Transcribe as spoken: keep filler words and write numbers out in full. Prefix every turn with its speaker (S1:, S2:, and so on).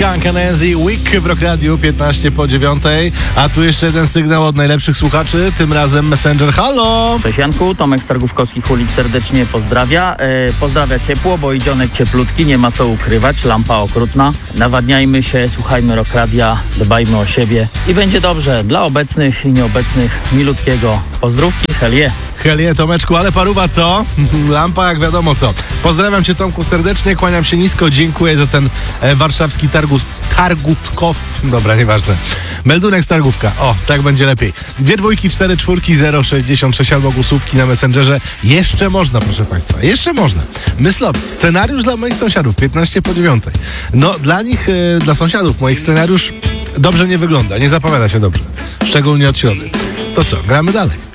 S1: Skunk Anansi, Week w Rock Radio, piętnaście po dziewiątej. A tu jeszcze jeden sygnał od najlepszych słuchaczy, tym razem Messenger. Halo!
S2: Cześć Janku, Tomek z Targówkowskich Ulic serdecznie pozdrawia. E, pozdrawia ciepło, bo i dzionek cieplutki, nie ma co ukrywać, lampa okrutna. Nawadniajmy się, słuchajmy Rock Radia, dbajmy o siebie i będzie dobrze. Dla obecnych i nieobecnych milutkiego pozdrówki, helie.
S1: Helie, Tomeczku, ale paruwa co? Lampa jak wiadomo co. Pozdrawiam Cię, Tomku, serdecznie, kłaniam się nisko, dziękuję za ten e, warszawski targus, Targówkow, dobra, nieważne. Meldunek z Targówka, o, tak będzie lepiej. Dwie dwójki, cztery czwórki, zero sześćdziesiąt sześć albo głosówki na Messengerze. Jeszcze można, proszę Państwa, jeszcze można. Myslowy, scenariusz dla moich sąsiadów, piętnaście po dziewiątej. No, dla nich, e, dla sąsiadów moich scenariusz dobrze nie wygląda, nie zapowiada się dobrze. Szczególnie od środy. To co, gramy dalej.